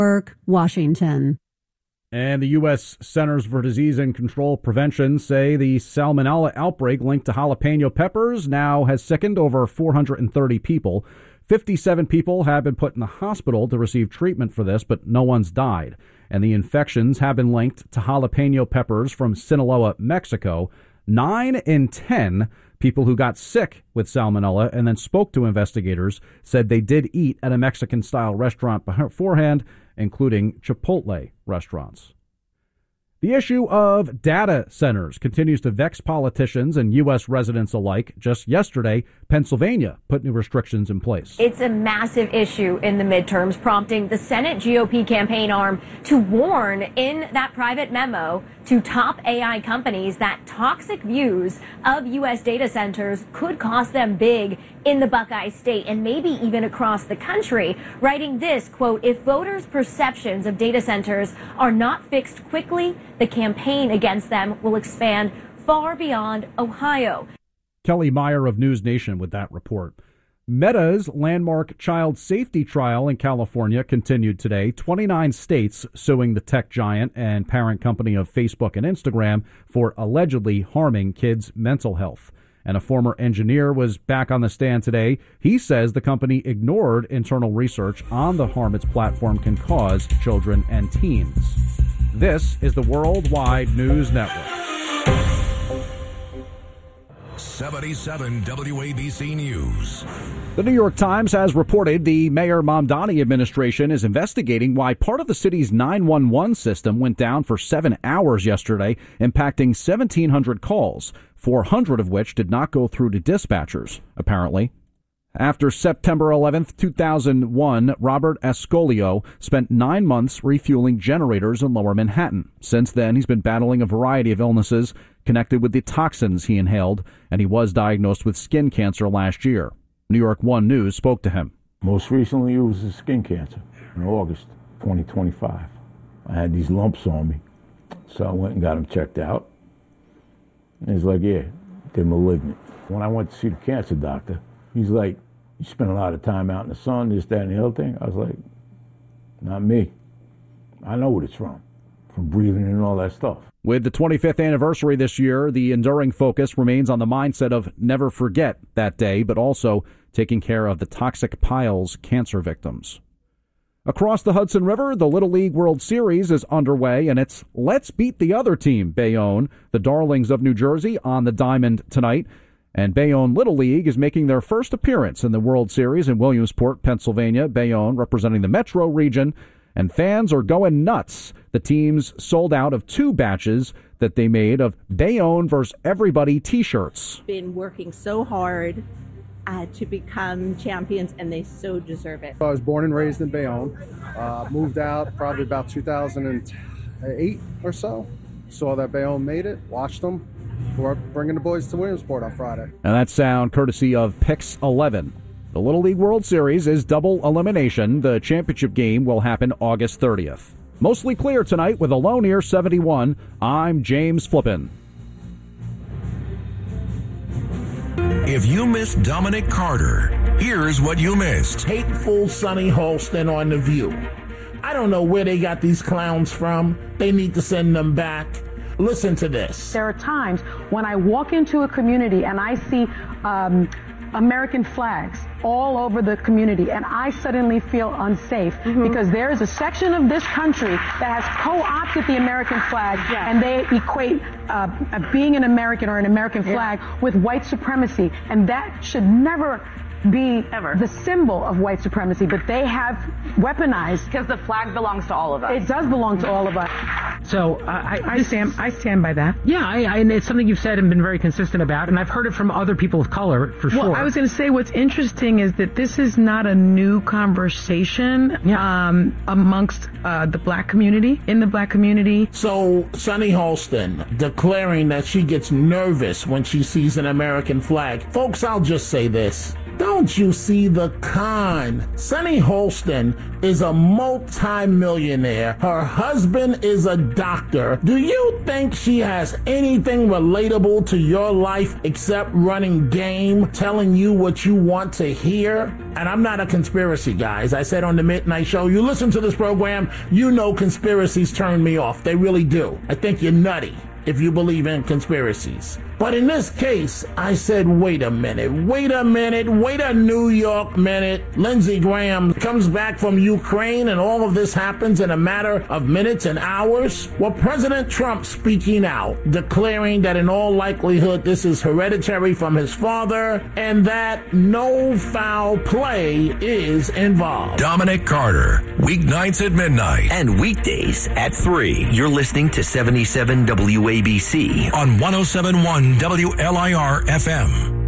Washington. And the U.S. Centers for Disease and Control Prevention say the salmonella outbreak linked to jalapeno peppers now has sickened over 430 people. 57 people have been put in the hospital to receive treatment for this, but no one's died. And the infections have been linked to jalapeno peppers from Sinaloa, Mexico. 9 in 10 people who got sick with salmonella and then spoke to investigators said they did eat at a Mexican-style restaurant beforehand, including Chipotle restaurants. The issue of data centers continues to vex politicians and U.S. residents alike. Just yesterday, Pennsylvania put new restrictions in place. It's a massive issue in the midterms, prompting the Senate GOP campaign arm to warn in that private memo to top AI companies that toxic views of U.S. data centers could cost them big in the Buckeye State and maybe even across the country, writing this, quote, "If voters' perceptions of data centers are not fixed quickly, the campaign against them will expand far beyond Ohio." Kelly Meyer of News Nation with that report. Meta's landmark child safety trial in California continued today. 29 states suing the tech giant and parent company of Facebook and Instagram for allegedly harming kids' mental health. And a former engineer was back on the stand today. He says the company ignored internal research on the harm its platform can cause children and teens. This is the Worldwide News Network. 77 WABC News. The New York Times has reported the Mayor Mamdani administration is investigating why part of the city's 911 system went down for 7 hours yesterday, impacting 1,700 calls, 400 of which did not go through to dispatchers, apparently. After September 11th, 2001, Robert Ascolio spent 9 months refueling generators in Lower Manhattan. Since then, he's been battling a variety of illnesses connected with the toxins he inhaled, and he was diagnosed with skin cancer last year. New York One News spoke to him. Most recently, it was a skin cancer in August 2025. I had these lumps on me, so I went and got them checked out. And he's like, yeah, they're malignant. When I went to see the cancer doctor, he's like, you spend a lot of time out in the sun, this, that, and the other thing. I was like, not me. I know what it's from breathing and all that stuff. With the 25th anniversary this year, the enduring focus remains on the mindset of never forget that day, but also taking care of the toxic piles cancer victims. Across the Hudson River, the Little League World Series is underway, and it's let's beat the other team, Bayonne, the Darlings of New Jersey, on the diamond tonight. And Bayonne Little League is making their first appearance in the World Series in Williamsport, Pennsylvania. Bayonne representing the metro region, and fans are going nuts. The teams sold out of 2 batches that they made of Bayonne versus Everybody T-shirts. Been working so hard to become champions, and they so deserve it. I was born and raised in Bayonne. Moved out probably about 2008 or so. Saw that Bayonne made it, watched them. We're bringing the boys to Williamsport on Friday. And that sound courtesy of Pix 11. The Little League World Series is double elimination. The championship game will happen August 30th. Mostly clear tonight with a low near 71. I'm James Flippin. If you missed Dominic Carter, here's what you missed. Hateful Sonny Holston on The View. I don't know where they got these clowns from. They need to send them back. Listen to this. There are times when I walk into a community and I see American flags all over the community, and I suddenly feel unsafe because there is a section of this country that has co-opted the American flag, and they equate being an American or an American flag with white supremacy, and that should never be the symbol of white supremacy, but they have weaponized. Because the flag belongs to all of us. It does belong to all of us. So I stand by that. Yeah, and it's something you've said and been very consistent about, and I've heard it from other people of color for sure. Well, I was going to say what's interesting is that this is not a new conversation amongst the black community, in the black community. So Sonny Holston declaring that she gets nervous when she sees an American flag. Folks, I'll just say this. Don't you see the con? Sunny Holston is a multi-millionaire. Her husband is a doctor. Do you think she has anything relatable to your life except running game, telling you what you want to hear? And I'm not a conspiracy guy. As I said on the Midnight Show, you listen to this program, you know conspiracies turn me off. They really do. I think you're nutty if you believe in conspiracies. But in this case, I said, wait a New York minute. Lindsey Graham comes back from Ukraine and all of this happens in a matter of minutes and hours. Well, President Trump speaking out, declaring that in all likelihood this is hereditary from his father and that no foul play is involved. Dominic Carter, weeknights at midnight. And weekdays at 3. You're listening to 77 WABC on 107.1 WLIR FM.